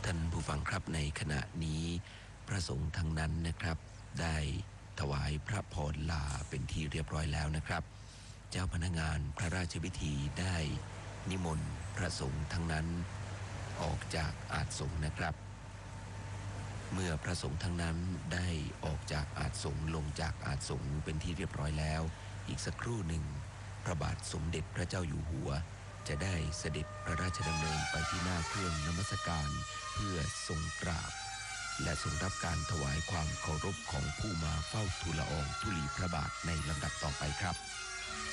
ท่านผู้ฟังครับในขณะนี้พระสงฆ์ทั้งนั้นนะครับได้ถวายพระพรลาเป็นที่เรียบร้อยแล้วนะครับเจ้าพนักงานพระราชพิธีได้นิมนต์พระสงฆ์ทั้งนั้นออกจากอาสงฆ์นะครับเมื่อพระสงฆ์ทั้งนั้นได้ออกจากอาสงฆ์ลงจากอาสงฆ์เป็นที่เรียบร้อยแล้วอีกสักครู่หนึ่งพระบาทสมเด็จพระเจ้าอยู่หัวจะได้เสด็จพระราชดำเนินไปที่หน้าเครื่องนมัสการเพื่อทรงกราบและทรงรับการถวายความเคารพของผู้มาเฝ้าทูลละอองธุลีพระบาทในลำดับต่อไปครับ